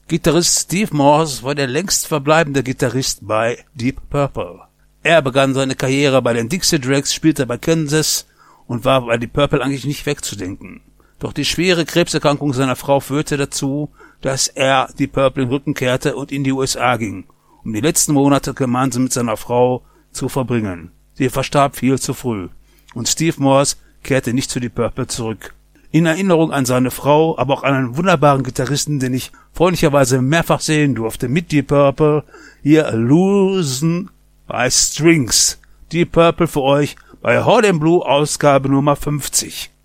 Gitarrist Steve Morse war der längst verbleibende Gitarrist bei Deep Purple. Er begann seine Karriere bei den Dixie Dregs, spielte bei Kansas und war bei Deep Purple eigentlich nicht wegzudenken. Doch die schwere Krebserkrankung seiner Frau führte dazu, dass er Deep Purple den Rücken kehrte und in die USA ging, um die letzten Monate gemeinsam mit seiner Frau zu verbringen. Sie verstarb viel zu früh und Steve Morse kehrte nicht zu Deep Purple zurück. In Erinnerung an seine Frau, aber auch an einen wunderbaren Gitarristen, den ich freundlicherweise mehrfach sehen durfte mit Deep Purple, hier Loosen by Strings. Deep Purple für euch bei Hall & Blue Ausgabe Nummer 50.